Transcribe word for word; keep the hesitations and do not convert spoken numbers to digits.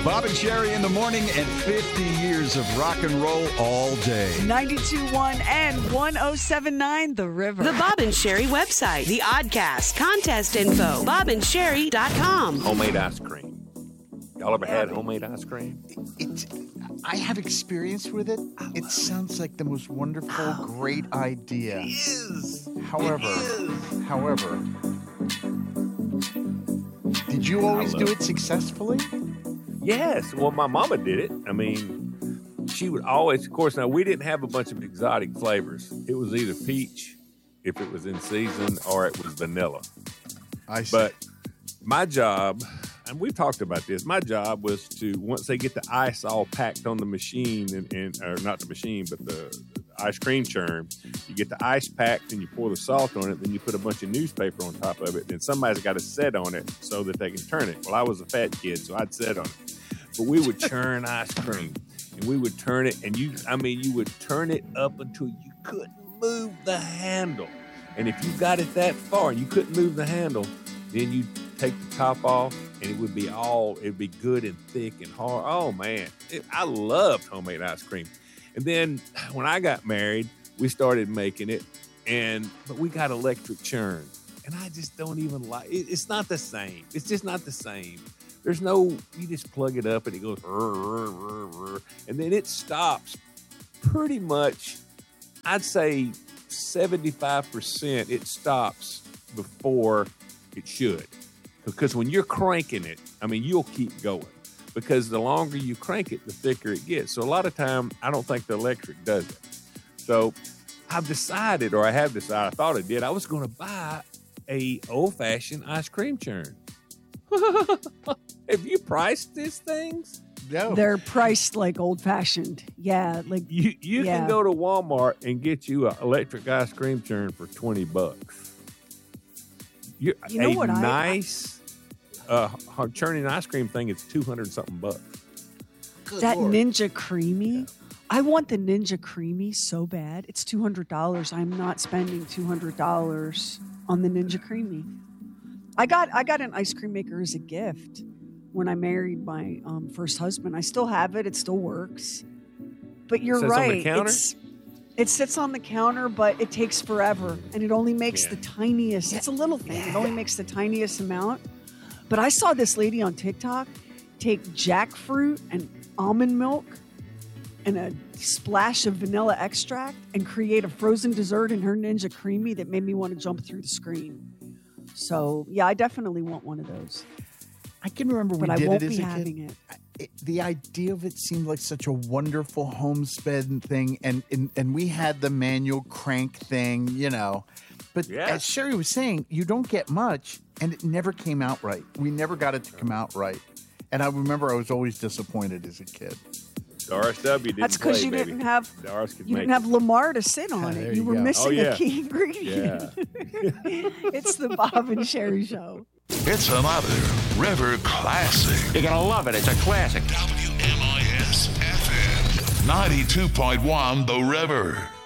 Bob and Sherry in the morning and fifty years of rock and roll all day. ninety-two point one and one oh seven point nine The River. The Bob and Sherry website, the Oddcast, contest info, bob and sherry dot com. Homemade ice cream. Y'all ever had homemade ice cream? It's, I have experience with it. It sounds like the most wonderful, great idea. It is. However, It is. however, did you always do it successfully? Yes. Well, my mama did it. I mean, she would always, of course, now we didn't have a bunch of exotic flavors. It was either peach, if it was in season, or it was vanilla. I see. But my job, and we've talked about this, my job was to, once they get the ice all packed on the machine, and, and or not the machine, but the, the ice cream churn, you get the ice packed and you pour the salt on it, then you put a bunch of newspaper on top of it, and somebody's got to set on it so that they can turn it. Well, I was a fat kid, so I'd set on it. But we would churn ice cream, and we would turn it, and you, I mean, you would turn it up until you couldn't move the handle. And if you got it that far and you couldn't move the handle, then you take the top off, and it would be all, it'd be good and thick and hard. Oh, man. It, I loved homemade ice cream. And then when I got married, we started making it, and but we got electric churn. And I just don't even like it. It's not the same. It's just not the same. There's no, you just plug it up and it goes, rrr, rrr, rrr, rrr, and then it stops pretty much, I'd say seventy-five percent it stops before it should. Because when you're cranking it, I mean, you'll keep going. Because the longer you crank it, the thicker it gets. So a lot of time, I don't think the electric does it. So I've decided, or I have decided, I thought I did, I was going to buy a old-fashioned ice cream churn. Have you priced these things? No. They're priced like old-fashioned. Yeah, like You you yeah. can go to Walmart and get you an electric ice cream churn for twenty bucks. You're, You know a what I- nice uh, hard churning ice cream thing is two hundred something bucks. Good that Lord. Ninja Creamy. I want the Ninja Creamy so bad. It's two hundred dollars. I'm not spending two hundred dollars on the Ninja Creamy. I got I got an ice cream maker as a gift when I married my um, first husband. I still have it. It still works. But you're Sits on the right. counter? It's, it sits on the counter, but it takes forever. And it only makes Yeah. the tiniest. It's a little thing. It only makes the tiniest amount. But I saw this lady on TikTok take jackfruit and almond milk and a splash of vanilla extract and create a frozen dessert in her Ninja Creamy that made me want to jump through the screen. So, yeah, I definitely want one of those. I can remember we But I did won't it as be a having kid. it. It, the idea of it seemed like such a wonderful homesped thing, and, and and we had the manual crank thing, you know. But Yeah. as Sherry was saying, you don't get much, and it never came out right. We never got it to come out right. And I remember I was always disappointed as a kid. R S W didn't That's because play, you baby. didn't have Doris could you make didn't have it. Lamar to sit on There it. You you were go. missing Oh, yeah. a key ingredient. Yeah. It's the Bob and Sherry Show. It's another River classic. You're going to love it. It's a classic. W M I S F M ninety-two point one The River.